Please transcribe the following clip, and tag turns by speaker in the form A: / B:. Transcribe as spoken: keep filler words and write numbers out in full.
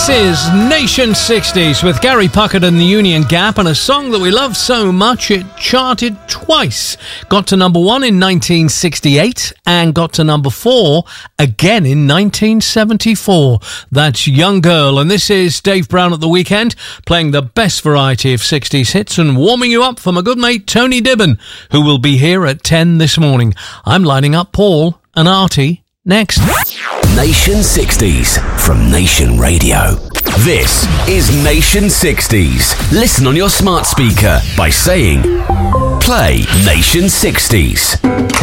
A: This is Nation sixties with Gary Puckett and the Union Gap, and a song that we love so much it charted twice. Got to number one in nineteen sixty-eight and got to number four again in nineteen seventy-four. That's Young Girl, and this is Dave Brown at the Weekend, playing the best variety of sixties hits and warming you up for my good mate Tony Dibben, who will be here at ten this morning. I'm lining up Paul and Artie next.
B: Nation sixties from Nation Radio. This is Nation sixties. Listen on your smart speaker by saying, play Nation sixties.